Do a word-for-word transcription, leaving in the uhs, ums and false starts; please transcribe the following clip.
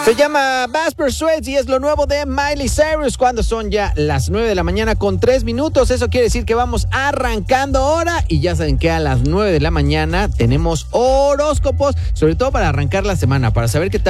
Se llama Bass Pursuits y es lo nuevo de Miley Cyrus cuando son ya las nueve de la mañana con tres minutos. Eso quiere decir que vamos arrancando ahora y ya saben que a las nueve de la mañana tenemos horóscopos, sobre todo para arrancar la semana, para saber qué tal